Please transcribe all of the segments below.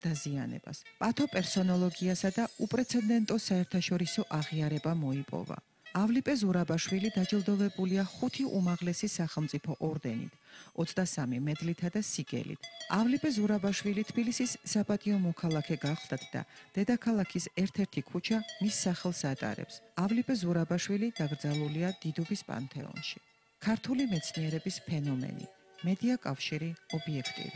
დაზიანებას. პათოპერსონოლოგიასა და უპრეცედენტო საერთაშორისო აღიარება მოიპოვა. ავლიპე ზურაბაშვილი დაჯილდოვებულია 5 უმაღლესი სახელმწიფო ორდენით, 23 მედლითა და სიგელით. ავლიპე ზურაბაშვილი თბილისის საპატიო მოქალაქე გახლდათ და დედაქალაქის ერთ-ერთი ქუჩა მის სახელს ატარებს. ავლიპე ზურაბაშვილი დაკრძალულია დიდუბის პანთეონში. ქართული მეცნიერების ფენომენი, მედია კავშირი, ობიექტივი.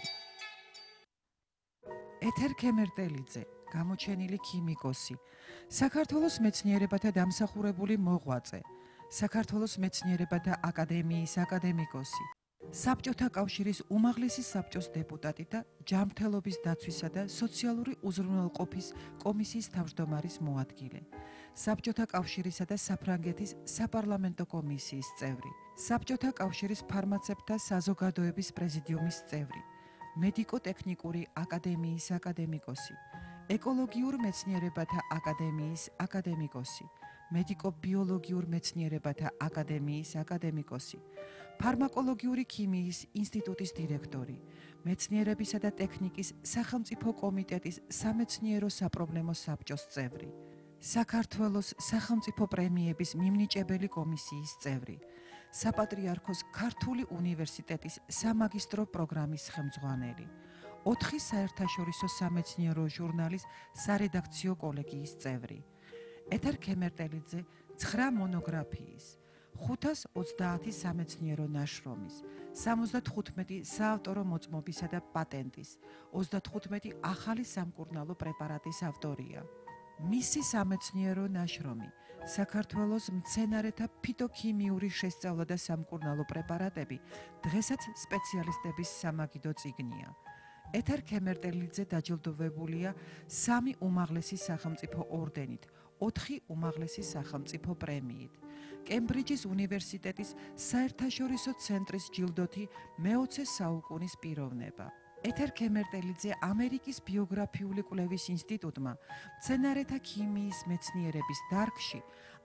ეთერ ქემერტელიძე, გამოჩენილი ქიმიკოსი, საქართველოს მეცნიერებათა დამსახურებული მოღვაწე, საქართველოს მეცნიერებათა აკადემიის აკადემიკოსი, საბჭოთა კავშირის უმაღლესი საბჭოს დეპუტატი და ჯანმრთელობის დაცვისა და სოციალური უზრუნველყოფის კომისიის თავმჯდომარის მოადგილე, საბჭოთა კავშირისა და საფრანგეთის საპარლამენტო კომისიის წევრი, საბჭოთა კავშირის ფარმაცევტთა საზოგადოების პრეზიდიუმის წევრი, მედიკო-ტექნიკური აკადემიის აკადემიკოსი, ეკოლოგიურ მეცნიერებათა აკადემიის აკადემიკოსი, მედიკო-ბიოლოგიურ მეცნიერებათა აკადემიის აკადემიკოსი, ფარმაკოლოგიური ქიმიის ინსტიტუტის დირექტორი, მეცნიერებისა და ტექნიკის სახელმწიფო კომიტეტის სამეცნიერო საპრობლემო საბჭოს წევრი, საქართველოს სახელმწიფო პრემიების მიმნიჭებელი კომისიის წევრი, საპატრიარქოს ქართული უნივერსიტეტის სამაგისტრო პროგრამის ხელმძღვანელი, 4 საერთაშორისო სამეცნიერო ჟურნალის სარედაქციო კოლეგიის წევრი, ეთერ ქემერტელიძე 9 მონოგრაფიის, 530 სამეცნიერო ნაშრომის, 75 საავტორო მოწმობისა და პატენტის, 35 ახალი სამკურნალო პრეპარატის ავტორია. მისი სამეცნიერო ნაშრომი, საქართველოს მცენარეთა ფიტოქიმიური შესწავლა და სამკურნალო პრეპარატები, დღესაც სპეციალისტების სამაგიდო წიგნია. ეთერ ქემერტელიძე დაჯილდოვებულია 3 უმაღლესი სახელმწიფო ორდენით, 4 უმაღლესი სახელმწიფო პრემიით, კემბრიჯის უნივერსიტეტის საერთაშორისო ცენტრის ჯილდოთი მე-20 საუკუნის პიროვნება. ეთერ ქემერტელიძე ამერიკის ბიოგრაფიული კვლევის ინსტიტუტმა მცენარეთა ქიმიის მეცნიერების დარგში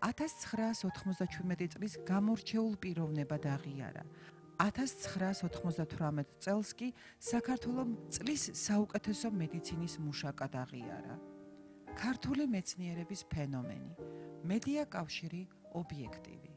1997 წლის გამორჩეულ პიროვნებად აღიარა. 1998 წელს კი საქართველოს წლის საუკეთესო მედიცინის მუშაკად აღიარა. ქართული მეცნიერების ფენომენი, მედია კავშირი, ობიექტივი.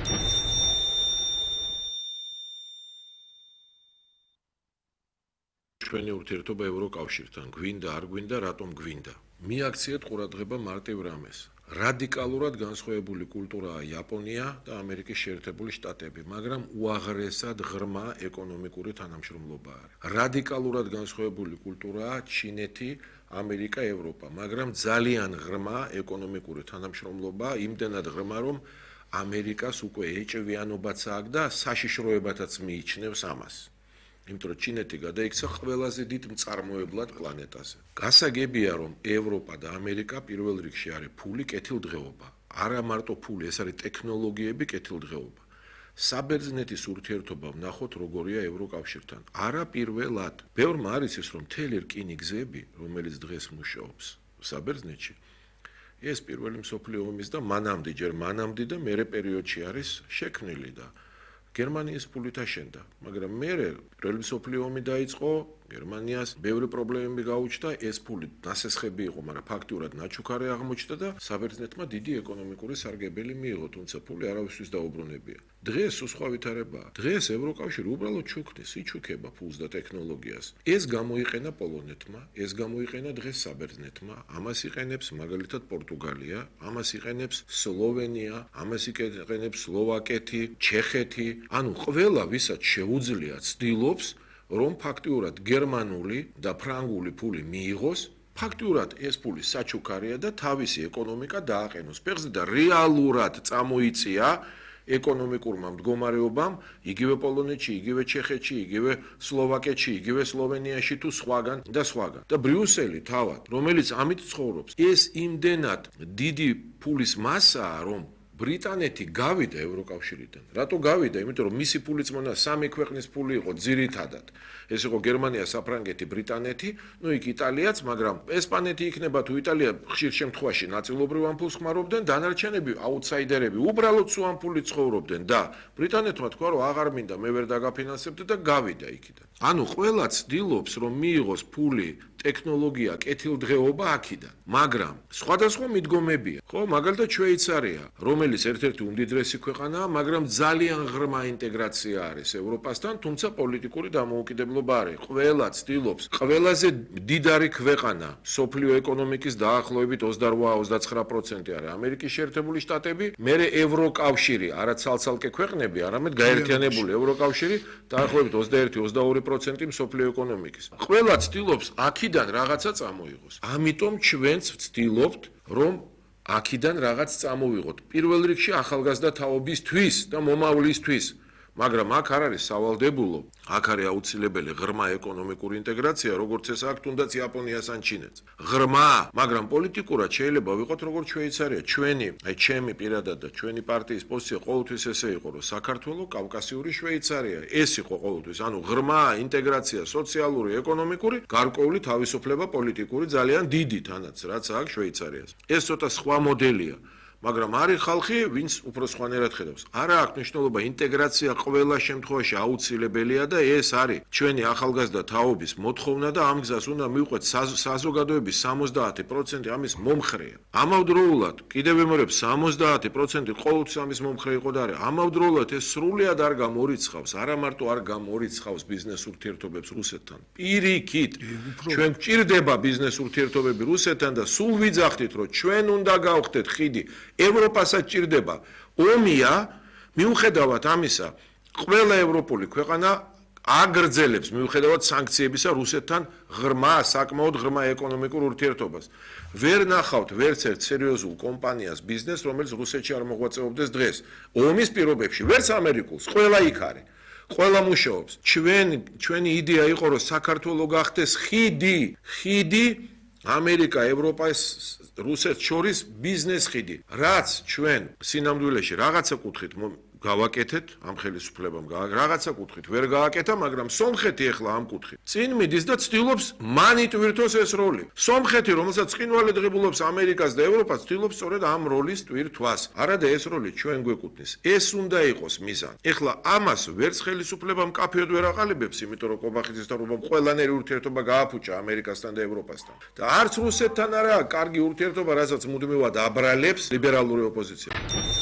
ჩვენი ურთიერთობა ევროკავშირთან, გვინდა, არ გვინდა, რატომ გვინდა. მიაქციეთ ყურადღება მარტივ რამეს. რადიკალურად განსხვავებული კულტურაა იაპონია და ამერიკის შეერთებული შტატები, მაგრამ უაღრესად ღრმა ეკონომიკური თანამშრომლობა არის. რადიკალურად განსხვავებული კულტურაა ჩინეთი, ამერიკა, ევროპა, მაგრამ ძალიან ღრმა ეკონომიკური თანამშრომლობა, იმდენად ღრმა, რომ ამერიკას უკვე ეჭვიანობაც აქვს და საშიშროებათაც მიიჩნევს ამას. იმიტომ რომ ჩინეთი გადაიქცა ყველაზე დიდ მწარმოებლად პლანეტაზე. გასაგებია რომ ევროპა და ამერიკა პირველ რიგში არის ფული, კეთილდღეობა. არა მარტო ფული, ეს არის ტექნოლოგიები, კეთილდღეობა. საბერძნეთის ურთიერთობა ვნახოთ როგორია ევროკავშირთან. არა პირველად. ბევრმა არის ის რომ მთელი რკინიგზები, რომელიც დღეს მუშაობს საბერძნეთში, ეს პირველი მსოფლიო ომის და მანამდე, ჯერ მანამდე და მერე პერიოდში არის შექმნილი და გერმანიის ფულით აშენდა, მაგრამ მერე პირველი მსოფლიო ომი დაიწყო, გერმანიას ბევრი პრობლემები გაუჩნდა, ეს ფული დასესხები იყო, მაგრამ ფაქტიურად ნაჩუქარი აღმოჩნდა და საბერძნეთმა დიდი ეკონომიკური სარგებელი მიიღო, თუმცა ფული არავისთვის დაუბრუნებია. დღეს სხვა ვითარებაა. დღეს ევროკავშირი უბრალოდ ჩუქნის, იჩუქება ფულს და ტექნოლოგიას. ეს გამოიყენა პოლონეთმა, ეს გამოიყენა დღეს საბერძნეთმა, ამას იყენებს მაგალითად პორტუგალია, ამას იყენებს სლოვენია, ამას იყენებს სლოვაკეთი, ჩეხეთი. ანუ ყველა ვისაც შეუძლია ცდილობს რომ ფაქტიურად გერმანული და ფრანგული ფული მიიღოს, ფაქტიურად ეს ფული საჩუქარია და თავისი ეკონომიკა დააყენოს ფეხზე და რეალურად წამოიწია ეკონომიკურმა მდგომარეობამ იგივე პოლონეთში, იგივე ჩეხეთში, იგივე სლოვაკეთში, იგივე სლოვენიაში თუ სხვაგან და სხვაგან. და ბრიუსელი თავად, რომელიც ამით ცხოვრობს, ეს იმდენად დიდი ფულის მასაა, რომ ბრიტანეთი გავიდა ევროკავშირიდან. რატო გავიდა? იმიტომ რომ მისი ფულიც მონა სამი ქვეყნის ფული იყო ძირითადად. ეს იყო გერმანია, საფრანგეთი, ბრიტანეთი, ნუ იქ იტალიაც, მაგრამ ესპანეთი იქნება თუ იტალია ხშირ შემთხვევაში ნაწილობრივ ამ ფულს ხმარობდნენ, დანარჩენები აუტსაიდერები უბრალოდ სულ ამ ფულით ცხოვრობდნენ და ბრიტანეთმა თქვა რომ აღარ მინდა, მე ვერ დაგაფინანსებდი და გავიდა იქიდან. ანუ ყველა ცდილობს რომ მიიღოს ფული, ტექნოლოგია, კეთილდღეობა აქიდან, მაგრამ სხვადასხვა მიდგომებია. ხო, მაგალითად შვეიცარია, რომელიც ერთ-ერთი უმდიდრესი ქვეყანაა, მაგრამ ძალიან ღრმა ინტეგრაცია არის ევროპასთან, თუმცა პოლიტიკური დამოუკიდებლობა არის. ყველა ცდილობს, ყველაზე მდიდარი ქვეყანა, სოფლიო ეკონომიკის დაახლოებით 28-29% არის ამერიკის შეერთებული შტატები, მერე ევროკავშირი, არა ცალ-ცალკე ქვეყნები, არამედ გაერთიანებული ევროკავშირი, დაახლოებით 21-22% მსოფლიო ეკონომიკის. ყველა ცდილობს აქიდან რაღაცა წამოიღოს. ამიტომ ჩვენც ვცდილობთ, რომ აქიდან რაღაც წამოვიღოთ. პირველ რიგში ახალგაზრდა თაობისთვის და მომავლისთვის. მაგრამ აქ არ არის სავალდებულო, აქ არის აუცილებელი ღრმა ეკონომიკური ინტეგრაცია, როგორც ეს აქ თუნდაც იაპონიას ან ჩინეთს. ღრმა, მაგრამ პოლიტიკურად შეიძლება ვიყოთ როგორც შვეიცარია. ჩემი პირადად და ჩვენი პარტიის პოზიცია ყოველთვის ესე იყო, რომ საქართველო კავკასიური შვეიცარია. ეს იყო ყოველთვის, ანუ ღრმა ინტეგრაცია სოციალური, ეკონომიკური, გარკვეული თავისუფლება პოლიტიკური ძალიან დიდი თანაც, რაც აქ შვეიცარიას. ეს ცოტა სხვა მოდელია. მაგრამ არის ხალხი, ვინც უფრო სხვანაირად ხედავს. არა აქვს მნიშვნელობა, ინტეგრაცია ყველა შემთხვევაში აუცილებელია და ეს არის ჩვენი ახალგაზრდა თაობის მოთხოვნა და ამ გზას უნდა მივყვეთ საზოგადოების 70% ამის მომხრეა. ამავდროულად, კიდევ ვიმეორებ, 70% ყოველთვის ამის მომხრე იყო და არის. ამავდროულად ეს სრულიად არ გამორიცხავს, არა მარტო არ გამორიცხავს ბიზნეს ურთიერთობებს რუსეთთან. პირიქით, ჩვენ გვჭირდება ბიზნეს ურთიერთობები რუსეთთან და სულ ვიძახდით, რომ ჩვენ უნდა გავხდეთ ხიდი ევროპასაც ჭირდება ომია, მიუხედავად ამისა, ყველა ევროპული ქვეყანა აგრძელებს მიუხედავად სანქციებისა რუსეთთან ღრმა, საკმაოდ ღრმა ეკონომიკურ ურთიერთობას. ვერ ნახავთ ვერც ერთ სერიოზულ კომპანიას ბიზნესს, რომელიც რუსეთში არ მოღვაწეობდეს დღეს. ომის პირობებში, ვერც ამერიკულს, ყველა იქ არის. ყველა მუშაობს. ჩვენი იდეა იყო, რომ საქართველო გახდეს ხიდი ამერიკა, ევროპა, რუსეთს შორის ბიზნეს ხიდი. რაც ჩვენ სინამდვილეში რაღაცა კუთხით გავაკეთეთ, ამ ხელისუფლებამ რაღაცა კუთხით ვერ გააკეთა, მაგრამ სომხეთი ახლა ამ კუთხით წინ მიდის და ცდილობს მან იტვირთოს ეს როლი. სომხეთი, რომელსაც ცხინვალე ღებულობს ამერიკას და ევროპას, ცდილობს სწორედ ამ როლის ტვირთვას. არადა ეს როლი ჩვენ გვეკუთვნის. ეს უნდა იყოს მიზანი. ეხლა ამას ვერც ხელისუფლებამ კაფეოდ ვერ აყალიბებს, იმიტომ რომ კობახიძის თავრობამ ყველანაირი ურთიერთობა გააფუჭა ამერიკასთან და ევროპასთან. და არც რუსეთთან არა კარგი ურთიერთობა, რასაც მუდმივად აბრალებს ლიბერალური ოპოზიცია.